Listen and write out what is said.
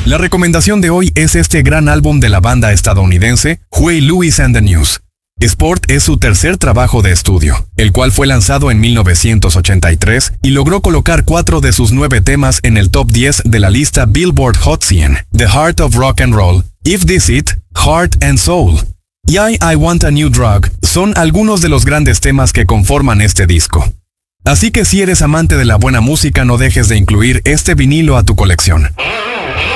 La recomendación de hoy es este gran álbum de la banda estadounidense Huey Lewis and the News. Sport es su tercer trabajo de estudio, el cual fue lanzado en 1983 y logró colocar 4 de sus 9 temas en el top 10 de la lista Billboard Hot 100, The Heart of Rock and Roll, If This It, Heart and Soul. Y I Want a New Drug son algunos de los grandes temas que conforman este disco. Así que si eres amante de la buena música, no dejes de incluir este vinilo a tu colección.